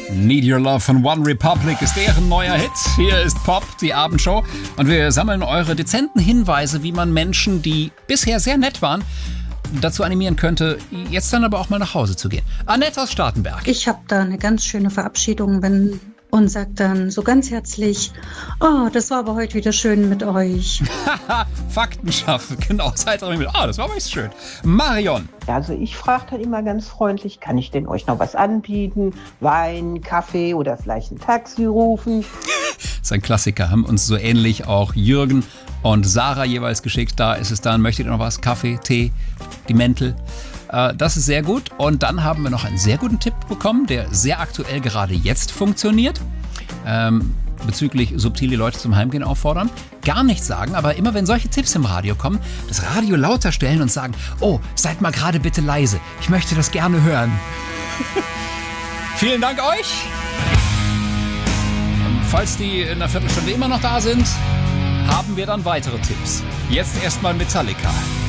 Need Your Love von One Republic ist deren neuer Hit. Hier ist Pop, die Abendshow. Und wir sammeln eure dezenten Hinweise, wie man Menschen, die bisher sehr nett waren, dazu animieren könnte, jetzt dann aber auch mal nach Hause zu gehen. Annette aus Startenberg. Ich habe da eine ganz schöne Verabschiedung und sagt dann so ganz herzlich, oh, das war aber heute wieder schön mit euch. Fakten schaffen, genau. Seid mit. Das war aber echt schön. Marion. Also ich frage dann immer ganz freundlich, kann ich denn euch noch was anbieten? Wein, Kaffee oder vielleicht ein Taxi rufen? Das ist ein Klassiker. Haben uns so ähnlich auch Jürgen und Sarah jeweils geschickt. Da ist es dann, möchtet ihr noch was? Kaffee, Tee, die Mäntel. Das ist sehr gut. Und dann haben wir noch einen sehr guten Tipp bekommen, der sehr aktuell gerade jetzt funktioniert. Bezüglich subtile Leute zum Heimgehen auffordern. Gar nichts sagen, aber immer wenn solche Tipps im Radio kommen, das Radio lauter stellen und sagen, oh, seid mal gerade bitte leise. Ich möchte das gerne hören. Vielen Dank euch. Und falls die in einer Viertelstunde immer noch da sind, haben wir dann weitere Tipps. Jetzt erstmal Metallica.